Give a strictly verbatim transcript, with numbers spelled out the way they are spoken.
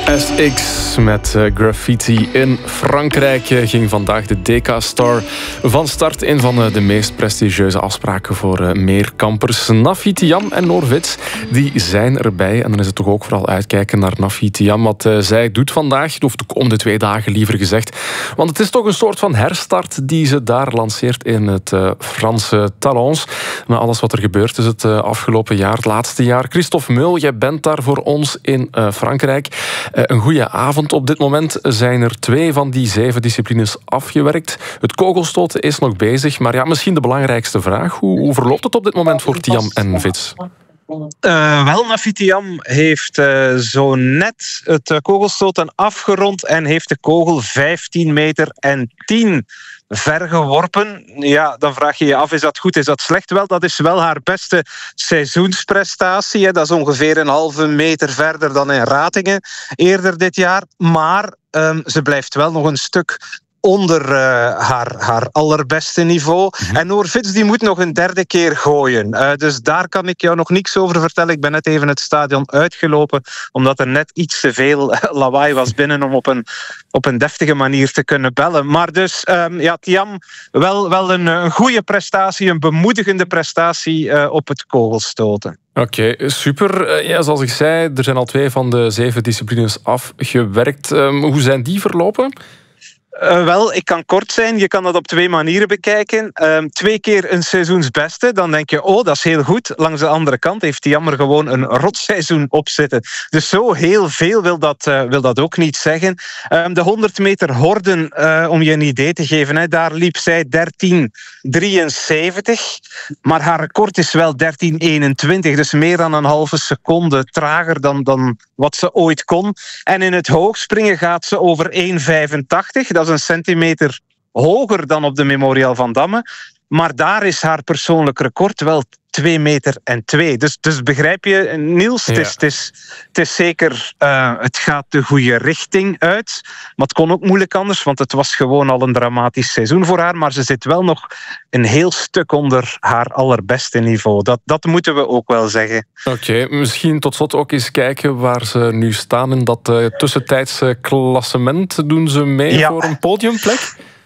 S X met uh, Graffiti in Frankrijk uh, ging vandaag de D K Star van start. Een van uh, de meest prestigieuze afspraken voor uh, meerkampers. Nafi Thiam en Noor Wits, die zijn erbij. En dan is het toch ook vooral uitkijken naar Nafi Thiam, wat uh, zij doet vandaag, of de komende twee dagen liever gezegd. Want het is toch een soort van herstart die ze daar lanceert in het uh, Franse Talence. Na alles wat er gebeurd is het uh, afgelopen jaar, het laatste jaar. Christophe Meul, jij bent daar voor ons in uh, Frankrijk. Uh, een goede avond. Op dit moment zijn er twee van die zeven disciplines afgewerkt. Het kogelstoten is nog bezig, maar ja, misschien de belangrijkste vraag. Hoe, hoe verloopt het op dit moment voor Thiam en Wits? Uh, wel, Nafi Thiam heeft uh, zo net het uh, kogelstoten afgerond en heeft de kogel vijftien meter en tien ver geworpen. Ja, dan vraag je je af, is dat goed, is dat slecht? Wel, dat is wel haar beste seizoensprestatie. Hè. Dat is ongeveer een halve meter verder dan in Ratingen eerder dit jaar. Maar um, ze blijft wel nog een stuk onder uh, haar, haar allerbeste niveau. Mm-hmm. En Noor Wits die moet nog een derde keer gooien. Uh, dus daar kan ik jou nog niks over vertellen. Ik ben net even het stadion uitgelopen, omdat er net iets te veel lawaai was binnen om op een, op een deftige manier te kunnen bellen. Maar dus, um, ja, Thiam, wel, wel een, een goede prestatie, een bemoedigende prestatie uh, op het kogelstoten. Oké, okay, super. Ja, zoals ik zei, er zijn al twee van de zeven disciplines afgewerkt. Um, hoe zijn die verlopen? Uh, wel, ik kan kort zijn. Je kan dat op twee manieren bekijken. Um, twee keer een seizoensbeste. Dan denk je, oh, dat is heel goed. Langs de andere kant heeft Thiam er gewoon een rotseizoen op zitten. Dus zo heel veel wil dat, uh, wil dat ook niet zeggen. Um, de honderd meter horden, uh, om je een idee te geven, hè, daar liep zij dertien drieënzeventig. Maar haar record is wel dertien eenentwintig. Dus meer dan een halve seconde trager dan, dan wat ze ooit kon. En in het hoogspringen gaat ze over één vijfentachtig. Dat is een centimeter hoger dan op de Memorial van Damme. Maar daar is haar persoonlijk record wel twee meter en twee. Dus, dus begrijp je, Niels, ja. het, is, het, is, het is zeker, uh, het gaat de goede richting uit. Maar het kon ook moeilijk anders, want het was gewoon al een dramatisch seizoen voor haar. Maar ze zit wel nog een heel stuk onder haar allerbeste niveau. Dat, dat moeten we ook wel zeggen. Oké, okay, misschien tot slot ook eens kijken waar ze nu staan in dat uh, tussentijdse klassement. Doen ze mee ja. voor een podiumplek?